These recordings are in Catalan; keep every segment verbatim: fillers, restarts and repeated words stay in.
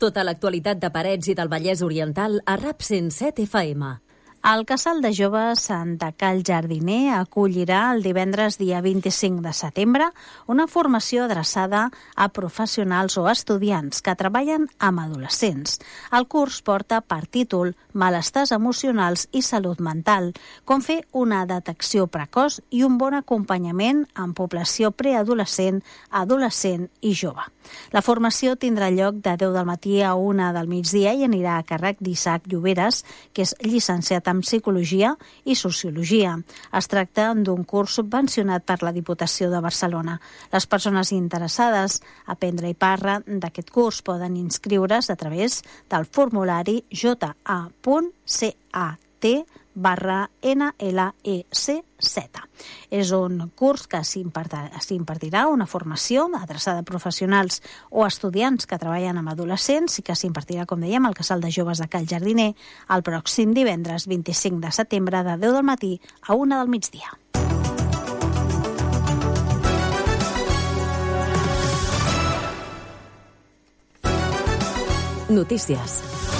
Tota l'actualitat de Parets i del Vallès Oriental a RAP cent set F M. El Casal de Joves de Cal Jardiner acollirà el divendres dia vint-i-cinc de setembre una formació adreçada a professionals o estudiants que treballen amb adolescents. El curs porta per títol Malestars emocionals i salut mental, com fer una detecció precoç i un bon acompanyament en població preadolescent, adolescent i jove. La formació tindrà lloc de deu del matí a una del migdia i anirà a càrrec d'Isaac Lloberes, que és llicenciat en Psicologia i Sociologia. Es tracta d'un curs subvencionat per la Diputació de Barcelona. Les persones interessades a prendre i parra d'aquest curs poden inscriure's a través del formulari j a punt cat barra N L E C Z. És un curs que s'impartirà una formació adreçada a professionals o estudiants que treballen amb adolescents i que s'impartirà, com dèiem, al Casal de Joves de Cal Jardiner el pròxim divendres vint-i-cinc de setembre de deu del matí a una del migdia. Notícies.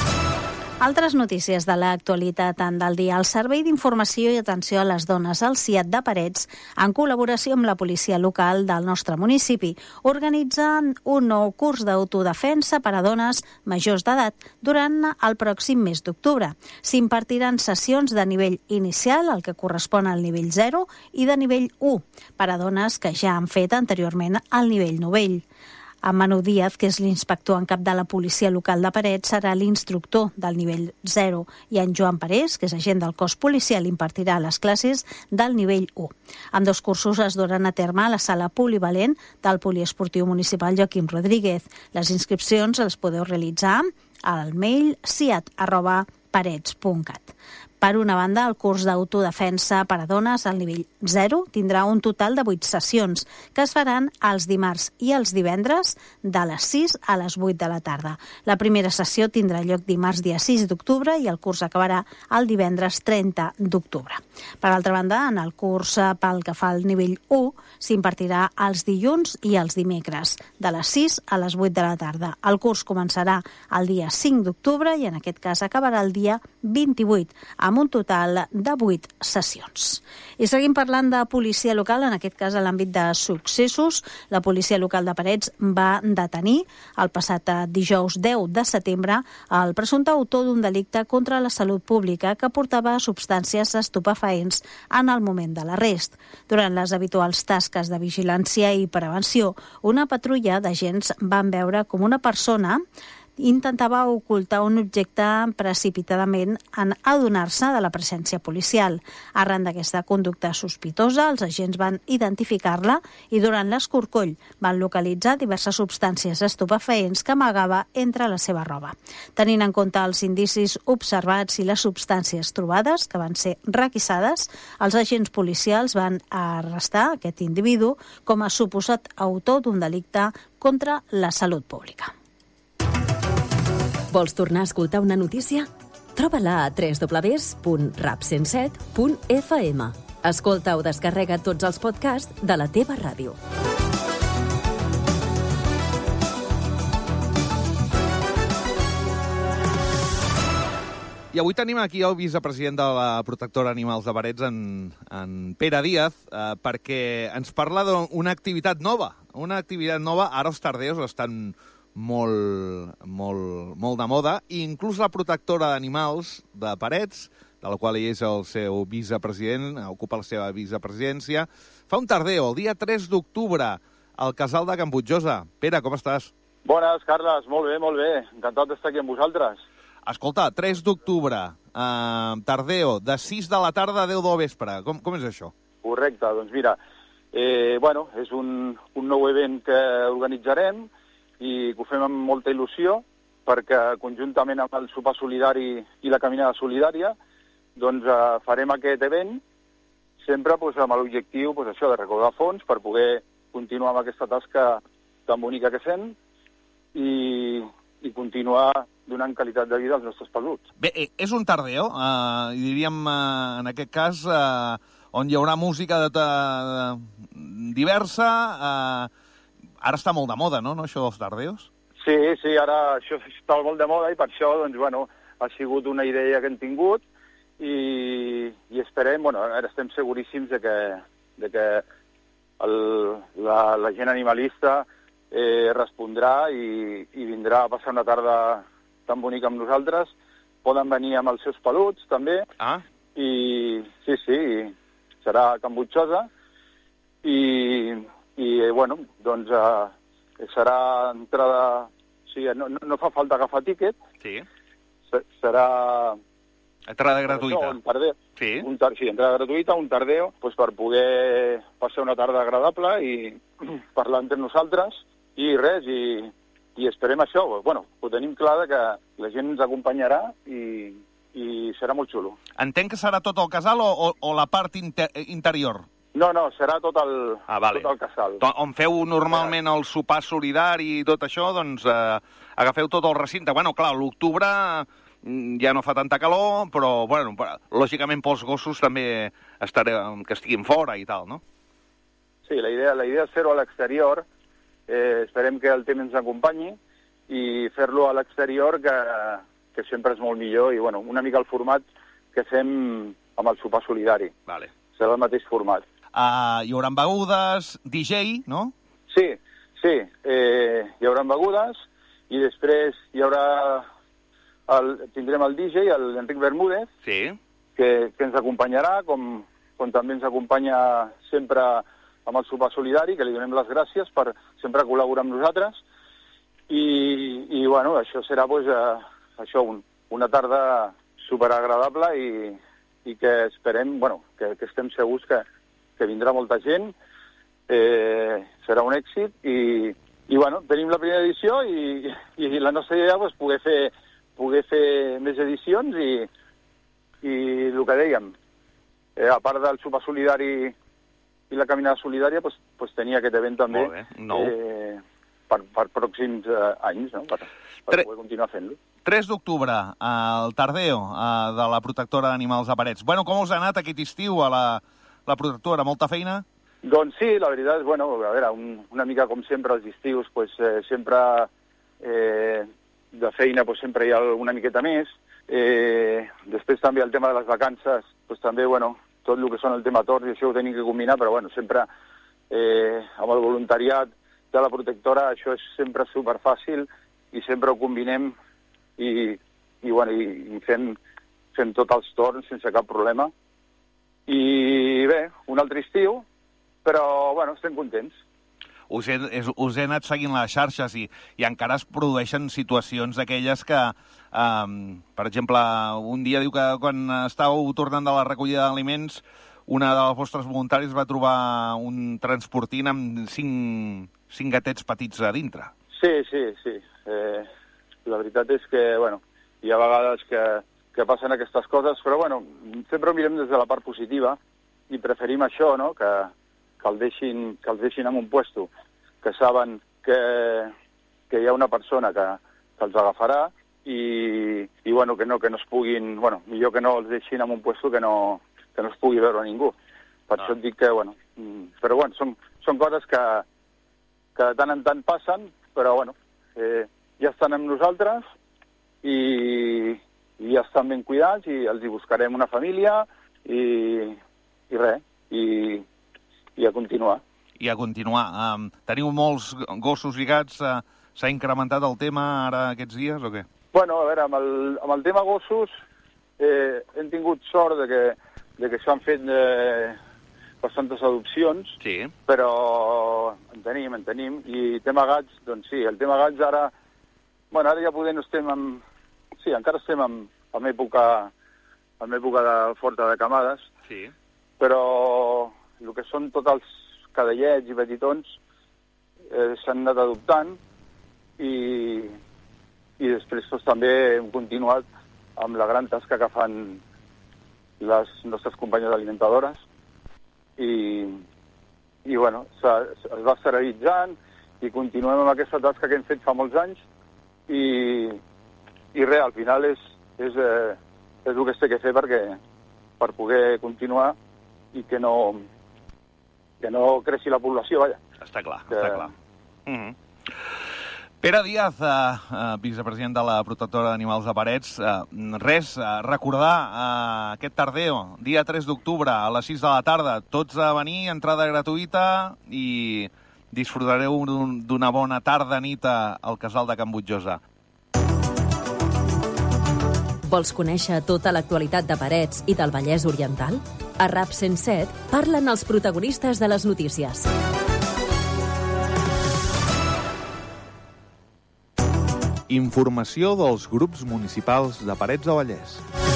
Altres notícies de l'actualitat en del dia. El Servei d'Informació i Atenció a les Dones, el C I A T de Parets, en col·laboració amb la policia local del nostre municipi, organitzen un nou curs d'autodefensa per a dones majors d'edat durant el pròxim mes d'octubre. S'impartiran sessions de nivell inicial, el que correspon al nivell zero, i de nivell u, per a dones que ja han fet anteriorment el nivell novell. En Manu Díaz, que és l'inspector en cap de la policia local de Parets, serà l'instructor del nivell zero, i en Joan Parés, que és agent del cos policial, impartirà les classes del nivell u. En dos cursos es duran a terme a la sala polivalent del Poliesportiu Municipal Joaquim Rodríguez. Les inscripcions les podeu realitzar al mail ciat arroba parets punt cat. Per una banda, el curs d'autodefensa per a dones al nivell zero tindrà un total de vuit sessions que es faran els dimarts i els divendres de les sis a les vuit de la tarda. La primera sessió tindrà lloc dimarts dia sis d'octubre i el curs acabarà el divendres trenta d'octubre. Per altra banda, en el curs pel que fa al nivell u s'impartirà els dilluns i els dimecres de les sis a les vuit de la tarda. El curs començarà el dia cinc d'octubre i en aquest cas acabarà el dia vint-i-vuit, amb un total de vuit sessions. I seguim parlant de policia local, en aquest cas a l'àmbit de successos. La policia local de Parets va detenir el passat dijous deu de setembre el presumpte autor d'un delicte contra la salut pública que portava substàncies estupefaents en el moment de l'arrest. Durant les habituals tasques de vigilància i prevenció, una patrulla d'agents van veure com una persona intentava ocultar un objecte precipitadament en adonar-se de la presència policial. Arran d'aquesta conducta sospitosa, els agents van identificar-la i durant l'escorcoll van localitzar diverses substàncies estupefaents que amagava entre la seva roba. Tenint en compte els indicis observats i les substàncies trobades, que van ser requisades, els agents policials van arrestar aquest individu com a suposat autor d'un delicte contra la salut pública. Vols tornar a escoltar una notícia? Troba-la a w w w punt rap cent set punt f m. Escolta o descarrega tots els podcasts de la teva ràdio. I avui tenim aquí el vicepresident de la Protectora Animals de Parets, en, en Pere Díaz, eh, perquè ens parla d'una activitat nova. Una activitat nova, ara els tardeus estan molt, molt, molt de moda, i inclús la protectora d'animals de Parets, de la qual ell és el seu vicepresident, ocupa la seva vicepresidència, fa un tardeo, el dia tres d'octubre, al Casal de Can Puigjosa. Pere, com estàs? Bones, Carles, molt bé, molt bé. Encantat d'estar aquí amb vosaltres. Escolta, tres d'octubre, eh, tardeo, de sis de la tarda a deu del vespre. Com, com és això? Correcte, doncs mira, eh, bueno, és un, un nou event que organitzarem i que ho fem amb molta il·lusió, perquè conjuntament amb el sopar solidari i la caminada solidària doncs eh, farem aquest event sempre doncs, amb l'objectiu doncs, això de recaudar fons per poder continuar amb aquesta tasca tan bonica que fem i, i continuar donant qualitat de vida als nostres peluts. Bé, és un tardeo, eh, diríem eh, en aquest cas, eh, on hi haurà música de, de, diversa. Eh, ara està molt de moda, no, no, això dels tardeos? Sí, sí, ara això està molt de moda i per això, doncs, bueno, ha sigut una idea que hem tingut i, i esperem, bueno, ara estem seguríssims de que, de que el, la, la gent animalista eh, respondrà i, i vindrà a passar una tarda tan bonica amb nosaltres. Poden venir amb els seus peluts, també. Ah. I sí, sí, serà cambutxosa. I, i bueno, doncs eh, serà entrada... O sigui, no, no, no fa falta agafar tíquet. Sí. Serà... Entrada gratuïta. Un tardeo. Sí. Un tar sí, entrada gratuïta, un tardeo, pues, per poder passar una tarda agradable i parlar entre nosaltres. I res, i, i esperem això. Bueno, ho tenim clar que la gent ens acompanyarà i, i serà molt xulo. Entenc que serà tot el casal o, o, o la part inter interior? No, no, serà tot el, ah, vale. tot el casal. On feu normalment el sopar solidari i tot això, doncs eh, agafeu tot el recinte. Bueno, clar, l'octubre ja no fa tanta calor, però, bueno, lògicament pels gossos també estaré, que estiguin fora i tal, no? Sí, la idea, la idea és fer-ho a l'exterior. Eh, esperem que el temps ens acompanyi i fer-lo a l'exterior, que, que sempre és molt millor, i, bueno, una mica el format que fem amb el sopar solidari. Vale. Serà el mateix format. Uh, hi haurà begudes, D J, no? Sí, sí. Eh, hi haurà begudes i després hi haurà... El, tindrem el D J, l'Enric Bermúdez, sí. que, que ens acompanyarà, com, com també ens acompanya sempre amb el sopar solidari, que li donem les gràcies per sempre col·laborar amb nosaltres. I, i bueno, això serà pues, eh, això, un, una tarda superagradable i, i que esperem, bueno, que, que estem segurs que, que vindrà molta gent, eh, serà un èxit i, i bueno, tenim la primera edició i, i la nostra idea pues, poder fer poder fer més edicions i, i el que dèiem, eh, a part del sopar solidari i la caminada solidària, pues, pues tenia aquest event també no. eh, per, per pròxims eh, anys, no? per, per Tre... poder continuar fent-lo. tres d'octubre, al Tardeo, eh, de la Protectora d'Animals de Parets. Bueno, com us ha anat aquest estiu a la, la Protectora? Molta feina? Doncs sí, la veritat és, bueno, a veure, un, una mica com sempre els estius, pues, eh, sempre... Eh, de feina pues, sempre hi ha una miqueta més. Eh, després també el tema de les vacances, pues, també, bueno, tot el que són el tema torns i això ho tenim que combinar, però bueno, sempre eh, amb el voluntariat de la protectora això és sempre superfàcil i sempre ho combinem i, i, bueno, i, i fem, fem tots els torns sense cap problema. I bé, un altre estiu, però bueno, estem contents. Us he, us he anat seguint les xarxes i, i encara es produeixen situacions d'aquelles que, um, per exemple, un dia diu que quan estàveu tornant de la recollida d'aliments, una de les vostres voluntaris va trobar un transportint amb cinc, cinc gatets petits a dintre. Sí, sí, sí. Eh, la veritat és que, bueno, hi ha vegades que, que passen aquestes coses, però, bueno, sempre ho mirem des de la part positiva i preferim això, no?, que que el deixin, que els deixin en un puesto, que saben que, que hi ha una persona que, que els agafarà i, i bueno, que no, que no es puguin... Bueno, millor que no els deixin en un puesto que no, que no es pugui veure ningú. Per ah. això et dic que, bueno... Però, bueno, són, són coses que, que de tant en tant passen, però, bueno, eh, ja estan amb nosaltres i, i ja estan ben cuidats i els hi buscarem una família i, i res, i... i a continuar. I a continuar. Um, teniu molts gossos i gats? Uh, S'ha incrementat el tema ara aquests dies o què? Bueno, a veure, amb el, amb el tema gossos eh, hem tingut sort de que, de que s'han fet eh, bastantes adopcions, sí. Però en tenim, en tenim. I tema gats, doncs sí, el tema gats ara... Bueno, ara ja poder no estem en... Sí, encara estem en, en època, en època de forta de camades, sí. Però... el que són tots els cadellets i petitons eh, s'han anat adoptant i, i després doncs, també hem continuat amb la gran tasca que fan les nostres companyes alimentadores i, i bueno, es va esterilitzant i continuem amb aquesta tasca que hem fet fa molts anys i, i res, al final és, és, eh, és el que es té que fer perquè, per poder continuar i que no... que no creixi la població, vaja. Està clar, que... està clar. Mm-hmm. Pere Díaz, eh, eh, vicepresident de la Protectora d'Animals de Parets, eh, res, eh, recordar eh, aquest tardeo, dia tres d'octubre, a les sis de la tarda, tots a venir, entrada gratuïta i disfrutareu d'una bona tarda-nit al casal de Can Butjosa. Vols conèixer tota l'actualitat de Parets i del Vallès Oriental? A RAP cent set parlen els protagonistes de les notícies. Informació dels grups municipals de Parets del Vallès.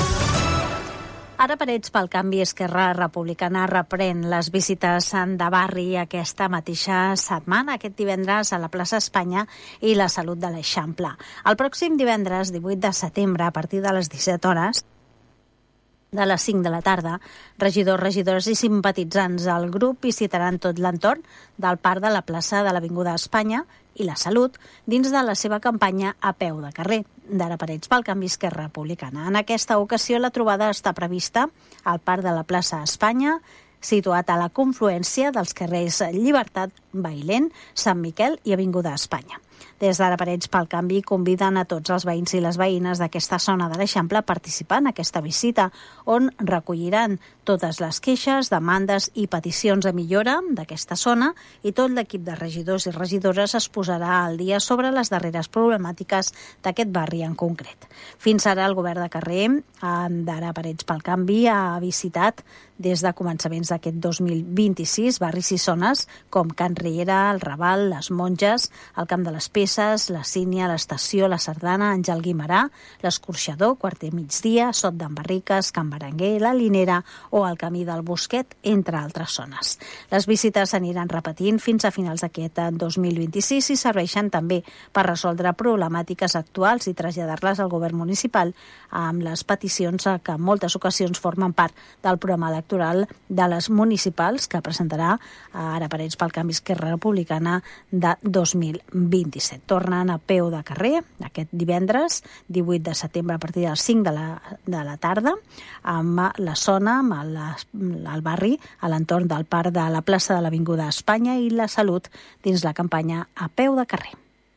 Ara Parets pel Canvi, Esquerra Republicana reprèn les visites de barri aquesta mateixa setmana, aquest divendres a la plaça Espanya i la Salut de l'Eixample. El pròxim divendres, divuit de setembre, a partir de les disset hores, de les cinc de la tarda, regidors, regidores i simpatitzants del grup visitaran tot l'entorn del parc de la plaça de l'Avinguda Espanya i la Salut dins de la seva campanya a peu de carrer d'Ara Parets pel Canvi, Esquerra Republicana. En aquesta ocasió la trobada està prevista al parc de la plaça Espanya, situat a la confluència dels carrers Llibertat, Bailén, Sant Miquel i Avinguda Espanya. Des d'Ara Parets pel Canvi conviden a tots els veïns i les veïnes d'aquesta zona de l'Eixample a participar en aquesta visita, on recolliran totes les queixes, demandes i peticions de millora d'aquesta zona, i tot l'equip de regidors i regidores es posarà al dia sobre les darreres problemàtiques d'aquest barri en concret. Fins ara el govern de carrer d'Ara Parets pel Canvi ha visitat des de començaments d'aquest dos mil vint-i-sis barris i zones com Can Riera, el Raval, les Monges, el Camp de les Peces, la Sínia, l'Estació, la Sardana, Àngel Guimerà, l'Escorxador, Quarter Migdia, Sot d'en Barriques, Can Berenguer, la Linera o el Camí del Bosquet, entre altres zones. Les visites s'aniran repetint fins a finals d'aquest dos mil vint-i-sis i serveixen també per resoldre problemàtiques actuals i traslladar-les al govern municipal amb les peticions que en moltes ocasions formen part del programa electoral de les municipals que presentarà Ara Parets pel Canvi, Esquerra Republicana de dos mil vint-i-set. Tornen a peu de carrer aquest divendres, divuit de setembre, a partir de les cinc de la, de la tarda, amb la zona, amb el, el barri, a l'entorn del parc de la plaça de l'Avinguda Espanya i la Salut, dins la campanya a peu de carrer.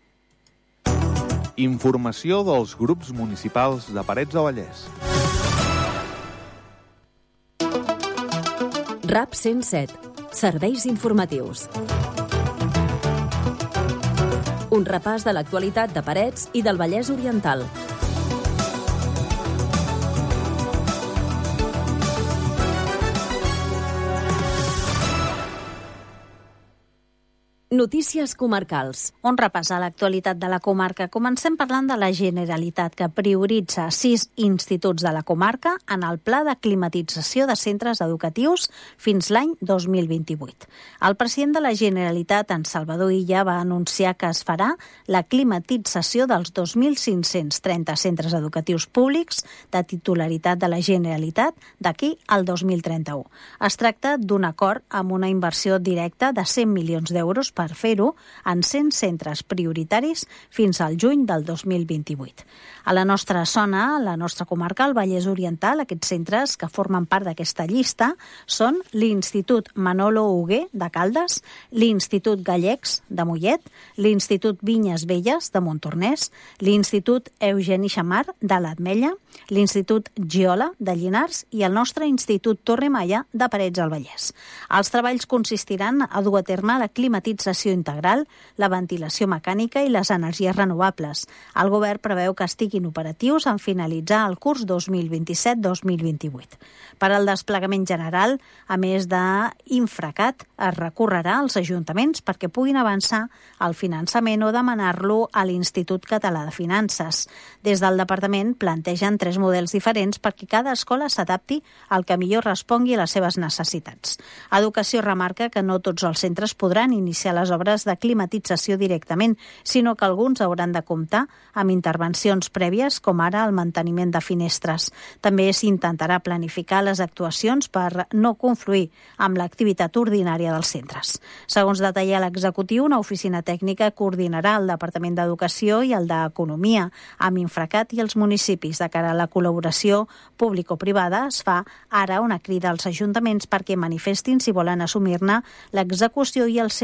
Informació dels grups municipals de Parets del Vallès. RAP cent set. Serveis informatius. Un repàs de l'actualitat de Parets i del Vallès Oriental. Notícies comarcals. Un repàs a l'actualitat de la comarca. Comencem parlant de la Generalitat, que prioritza sis instituts de la comarca en el pla de climatització de centres educatius fins l'any dos mil vint-i-vuit. El president de la Generalitat, en Salvador Illa, va anunciar que es farà la climatització dels dos mil cinc-cents trenta centres educatius públics de titularitat de la Generalitat d'aquí al dos mil trenta-u. Es tracta d'un acord amb una inversió directa de cent milions d'euros per per fer-ho en cent centres prioritaris fins al juny del dos mil vint-i-vuit. A la nostra zona, la nostra comarca, el Vallès Oriental, aquests centres que formen part d'aquesta llista són l'Institut Manolo Hugué de Caldes, l'Institut Gallecs de Mollet, l'Institut Vinyes Velles de Montornès, l'Institut Eugeni Xamar de l'Ametlla, l'Institut Giola de Llinars i el nostre Institut Torremalla de Parets del Vallès. Els treballs consistiran a dur a terme la climatització integral, la ventilació mecànica i les energies renovables. El govern preveu que estiguin operatius en finalitzar el curs dos mil vint-i-set dos mil vint-i-vuit. Per al desplegament general, a més d'Infracat, es recorrerà als ajuntaments perquè puguin avançar el finançament o demanar-lo a l'Institut Català de Finances. Des del departament plantegen tres models diferents perquè cada escola s'adapti al que millor respongui a les seves necessitats. Educació remarca que no tots els centres podran iniciar les obres de climatització directament, sinó que alguns hauran de comptar amb intervencions prèvies, com ara el manteniment de finestres. També s'intentarà planificar les actuacions per no confluir amb l'activitat ordinària dels centres. Segons detalla l'executiu, una oficina tècnica coordinarà el Departament d'Educació i el d'Economia amb Infracat i els municipis. De cara a la col·laboració público-privada, es fa ara una crida als ajuntaments perquè manifestin si volen assumir-ne l'execució i el seu finançament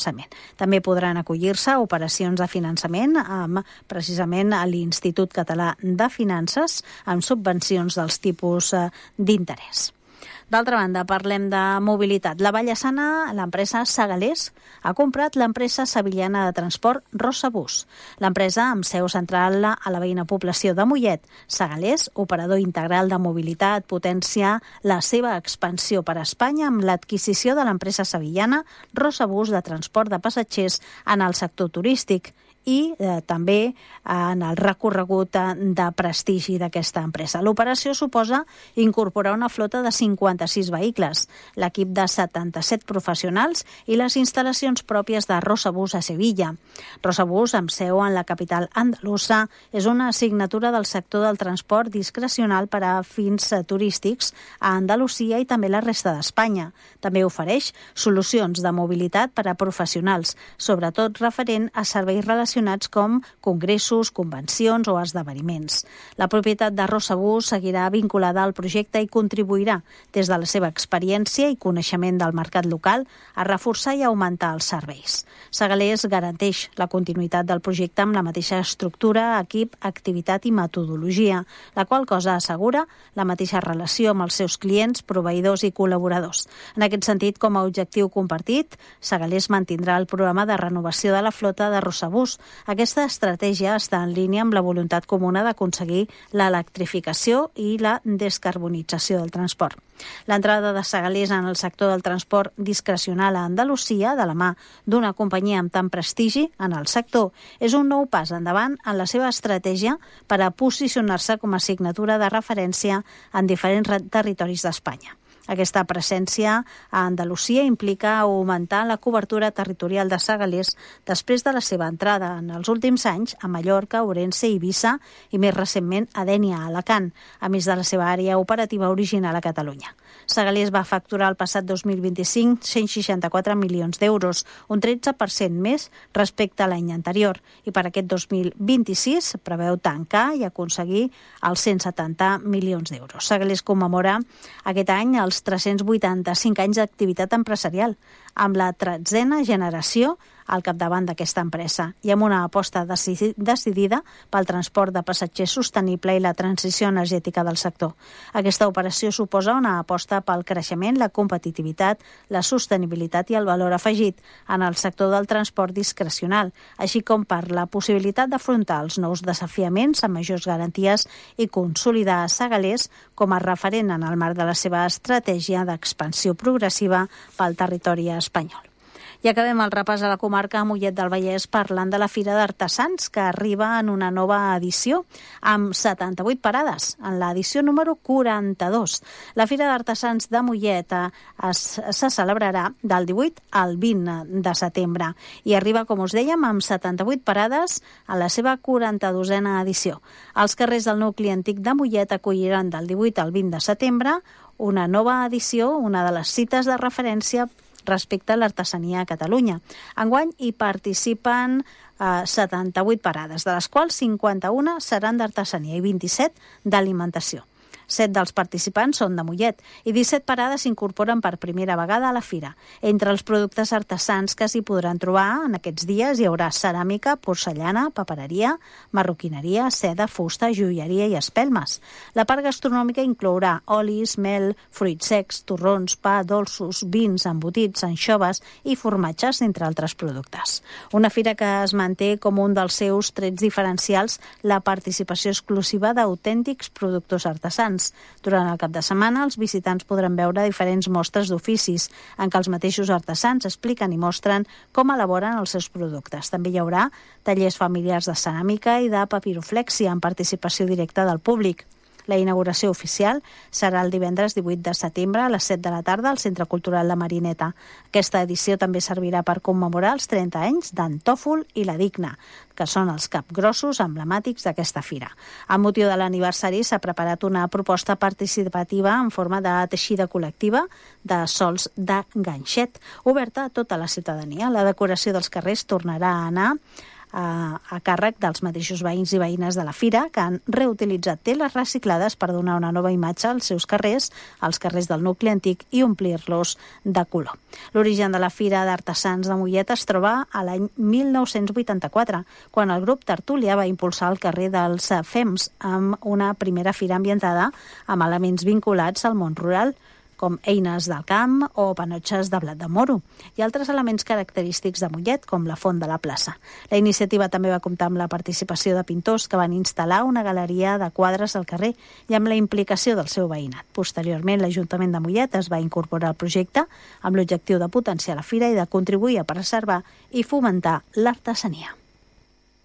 finançament. També podran acollir-se a operacions de finançament amb precisament a l'Institut Català de Finances amb subvencions dels tipus d'interès. D'altra banda, parlem de mobilitat. La Vallesana, l'empresa Segalés, ha comprat l'empresa sevillana de transport Rosabús. L'empresa, amb seu central a la veïna població de Mollet, Segalés, operador integral de mobilitat, potencia la seva expansió per a Espanya amb l'adquisició de l'empresa sevillana Rosabús de transport de passatgers en el sector turístic i eh, també en el recorregut de prestigi d'aquesta empresa. L'operació suposa incorporar una flota de cinquanta-sis vehicles, l'equip de setanta-set professionals i les instal·lacions pròpies de Rosabús a Sevilla. Rosabús, amb seu en la capital andalusa, és una assignatura del sector del transport discrecional per a fins turístics a Andalusia i també la resta d'Espanya. També ofereix solucions de mobilitat per a professionals, sobretot referent a serveis relacionats com congressos, convencions o esdeveniments. La propietat de Rosabús seguirà vinculada al projecte i contribuirà, des de la seva experiència i coneixement del mercat local, a reforçar i augmentar els serveis. Segalés garanteix la continuïtat del projecte amb la mateixa estructura, equip, activitat i metodologia, la qual cosa assegura la mateixa relació amb els seus clients, proveïdors i col·laboradors. En aquest sentit, com a objectiu compartit, Segalés mantindrà el programa de renovació de la flota de Rosabús. Aquesta estratègia està en línia amb la voluntat comuna d'aconseguir l'electrificació i la descarbonització del transport. L'entrada de Segalés en el sector del transport discrecional a Andalusia, de la mà d'una companyia amb tant prestigi en el sector, és un nou pas endavant en la seva estratègia per a posicionar-se com a assignatura de referència en diferents territoris d'Espanya. Aquesta presència a Andalusia implica augmentar la cobertura territorial de Segalés després de la seva entrada en els últims anys a Mallorca, Ourense, Eivissa i més recentment a Dénia, a Alacant, a més de la seva àrea operativa original a Catalunya. Segalés va facturar el passat dos mil vint-i-cinc cent seixanta-quatre milions d'euros, un tretze per cent més respecte a l'any anterior, i per aquest dos mil vint-i-sis preveu tancar i aconseguir els cent setanta milions d'euros. Segalés commemora aquest any els tres-cents vuitanta-cinc anys d'activitat empresarial, amb la tretzena generació al capdavant d'aquesta empresa i amb una aposta decidida pel transport de passatgers sostenible i la transició energètica del sector. Aquesta operació suposa una aposta pel creixement, la competitivitat, la sostenibilitat i el valor afegit en el sector del transport discrecional, així com per la possibilitat d'afrontar els nous desafiaments amb majors garanties i consolidar a Segalés com a referent en el marc de la seva estratègia d'expansió progressiva pel territori espanyol. I acabem el repàs a la comarca a Mollet del Vallès parlant de la Fira d'Artesans, que arriba en una nova edició amb setanta-vuit parades, en l'edició número quaranta-dos. La Fira d'Artesans de Mollet es, se celebrarà del divuit al vint de setembre i arriba, com us dèiem, amb setanta-vuit parades a la seva quaranta-dosena edició. Els carrers del nucli antic de Mollet acolliran del divuit al vint de setembre una nova edició, una de les cites de referència respecte a l'artesania a Catalunya. Enguany hi participen eh, setanta-vuit parades, de les quals cinquanta-una seran d'artesania i vint-i-set d'alimentació. Set dels participants són de Mollet i disset parades s'incorporen per primera vegada a la fira. Entre els productes artesans que s'hi podran trobar en aquests dies hi haurà ceràmica, porcellana, papereria, marroquineria, seda, fusta, joieria i espelmes. La part gastronòmica inclourà olis, mel, fruits secs, torrons, pa, dolços, vins, embotits, anxoves i formatges, entre altres productes. Una fira que es manté com un dels seus trets diferencials la participació exclusiva d'autèntics productors artesans. Durant el cap de setmana, els visitants podran veure diferents mostres d'oficis en què els mateixos artesans expliquen i mostren com elaboren els seus productes. També hi haurà tallers familiars de ceràmica i de papiroflèxia amb participació directa del públic. La inauguració oficial serà el divendres divuit de setembre a les set de la tarda al Centre Cultural de Marineta. Aquesta edició també servirà per commemorar els trenta anys d'en Tòfol i la Digna, que són els capgrossos emblemàtics d'aquesta fira. Amb motiu de l'aniversari s'ha preparat una proposta participativa en forma de teixida col·lectiva de sols de ganxet, oberta a tota la ciutadania. La decoració dels carrers tornarà a anar a, a càrrec dels mateixos veïns i veïnes de la fira, que han reutilitzat teles reciclades per donar una nova imatge als seus carrers, als carrers del nucli antic, i omplir-los de color. L'origen de la Fira d'Artesans de Mollet es troba a l'any mil nou-cents vuitanta-quatre, quan el grup Tertúlia va impulsar el carrer dels Fems amb una primera fira ambientada amb elements vinculats al món rural, com eines del camp o panotxes de blat de moro, i altres elements característics de Mollet, com la font de la plaça. La iniciativa també va comptar amb la participació de pintors que van instal·lar una galeria de quadres al carrer i amb la implicació del seu veïnat. Posteriorment, l'Ajuntament de Mollet es va incorporar al projecte amb l'objectiu de potenciar la fira i de contribuir a preservar i fomentar l'artesania.